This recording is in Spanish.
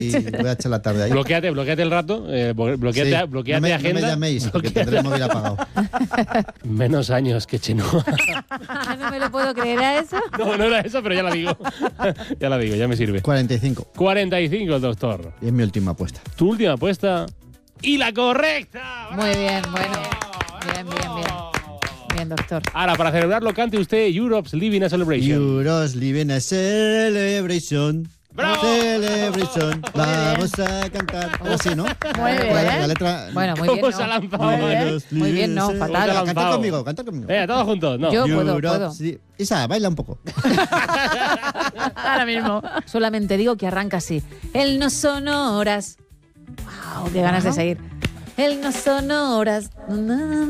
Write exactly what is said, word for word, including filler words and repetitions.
y voy a echar la tarde ahí. Bloquéate, bloquéate el rato, eh, bloquéate, Sí, bloquéate no me, agenda. No me llaméis, porque tendré el móvil apagado. Menos años que Chenoa. No me lo puedo creer, ¿a eso? No, no era eso, pero ya la digo. Ya la digo, ya me sirve. cuarenta y cinco. cuarenta y cinco, doctor. Y es mi última apuesta. Tu última apuesta. ¡Y la correcta! Muy bien, bueno. Bien, bien, bien. Bien, doctor. Ahora, para celebrarlo, cante usted Europe's Living a Celebration. Euros living a celebration. ¡Bravo! Celebration. Vamos a cantar. Ahora sí, ¿no? Muy bien. La, la letra. Bueno, muy bien. ¿Cómo No. se ha lanzado? Muy bien, Euros muy bien, no, living a- fatal. Canta Canta conmigo, canta conmigo. Venga, todos juntos. No. Yo puedo, Europe, puedo. sí. Isa, baila un poco. Ahora mismo. Solamente digo que arranca así. Él no son horas. Wow, qué ganas de seguir. Él no son horas.